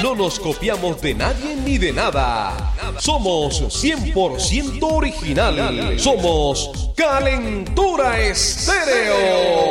No nos copiamos de nadie ni de nada. Somos 100% original. Somos Calentura Estéreo.